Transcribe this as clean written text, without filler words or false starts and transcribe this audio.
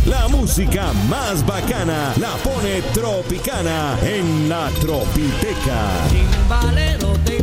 La música más bacana la pone Tropicana en la Tropiteca. Timbalero te